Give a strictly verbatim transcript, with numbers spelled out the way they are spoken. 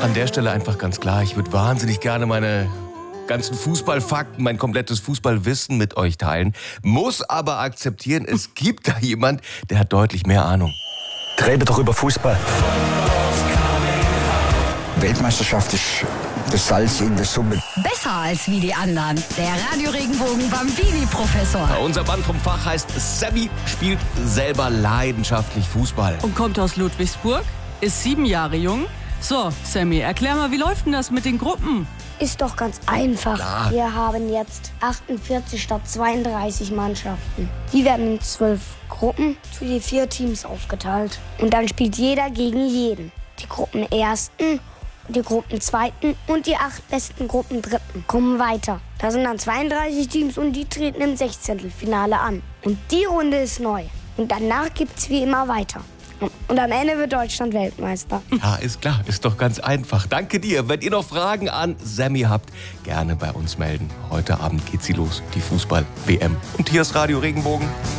An der Stelle einfach ganz klar, ich würde wahnsinnig gerne meine ganzen Fußballfakten, mein komplettes Fußballwissen mit euch teilen. Muss aber akzeptieren, es gibt da jemand, der hat deutlich mehr Ahnung. Rede doch über Fußball. Weltmeisterschaft ist das Salz in der Suppe. Besser als wie die anderen. Der Radio Regenbogen Bambini-Professor. Ja, unser Mann vom Fach heißt Sammy, spielt selber leidenschaftlich Fußball. Und kommt aus Ludwigsburg, ist sieben Jahre jung. So, Sammy, erklär mal, wie läuft denn das mit den Gruppen? Ist doch ganz einfach. Klar. Wir haben jetzt achtundvierzig statt zweiunddreißig Mannschaften. Die werden in zwölf Gruppen zu je vier Teams aufgeteilt. Und dann spielt jeder gegen jeden. Die Gruppenersten, die Gruppenzweiten und die acht besten Gruppendritten kommen weiter. Da sind dann zweiunddreißig Teams und die treten im Sechzehntelfinale an. Und die Runde ist neu. Und danach gibt's wie immer weiter. Und am Ende wird Deutschland Weltmeister. Ja, ist klar, ist doch ganz einfach. Danke dir. Wenn ihr noch Fragen an Sammy habt, gerne bei uns melden. Heute Abend geht sie los, die Fußball-W M. Und hier ist Radio Regenbogen.